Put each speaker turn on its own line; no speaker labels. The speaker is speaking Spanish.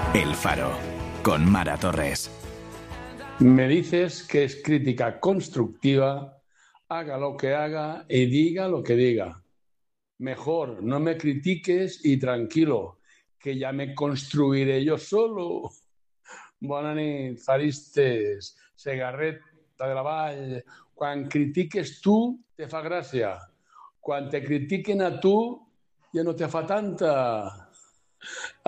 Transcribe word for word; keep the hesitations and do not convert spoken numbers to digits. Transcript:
El Faro, con Mara Torres.
Me dices que es crítica constructiva, haga lo que haga y diga lo que diga. Mejor, no me critiques y tranquilo, que ya me construiré yo solo. Bona nit, faristes, Segarreta de la Vall. Quan critiques tu, te fa gràcia. Quan te critiquen a tu, ja no te fa tanta.